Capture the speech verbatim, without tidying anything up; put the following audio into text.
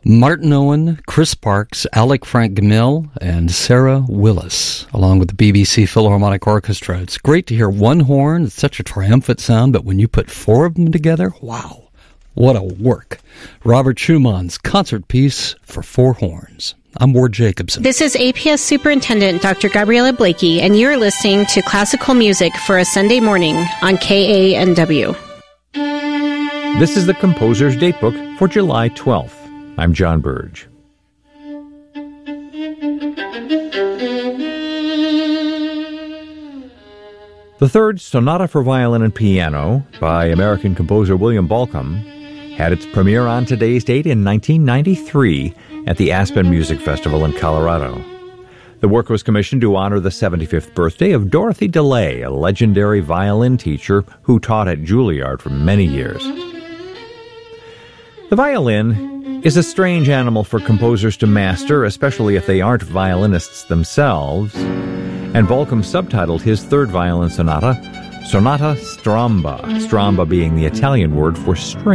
Martin Owen, Chris Parks, Alec Frank Gamil, and Sarah Willis, along with the B B C Philharmonic Orchestra. It's great to hear one horn. It's such a triumphant sound, but when you put four of them together, wow, what a work. Robert Schumann's concert piece for four horns. I'm Ward Jacobson. This is A P S Superintendent Doctor Gabriella Blakey, and you're listening to Classical Music for a Sunday morning on K A N W. This is the Composer's Datebook for July twelfth. I'm John Burge. The third Sonata for Violin and Piano by American composer William Bolcom had its premiere on today's date in nineteen ninety-three at the Aspen Music Festival in Colorado. The work was commissioned to honor the seventy-fifth birthday of Dorothy DeLay, a legendary violin teacher who taught at Juilliard for many years. The violin is a strange animal for composers to master, especially if they aren't violinists themselves, and Bolcom subtitled his third violin sonata, Sonata Stramba, stramba being the Italian word for string.